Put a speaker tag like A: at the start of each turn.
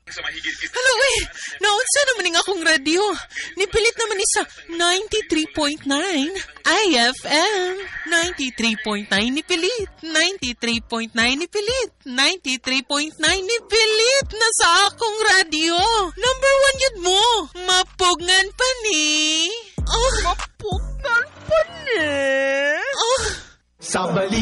A: Hello, naunsa naman nga akong radio. Nipilit naman ni sa 93.9 IFM. 93.9 nipilit. 93.9 nipilit. 93.9 nipilit na sa akong radio. Number 1 yun mo. Mapugngan pa ni.
B: Mapugngan pa ni?
A: Oh.
B: Sa